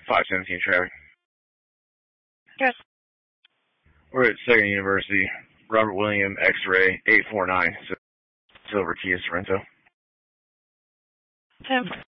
517 traffic. Yes. We're at Second University, Robert William X-Ray 849, Silver Kia Sorrento. 10.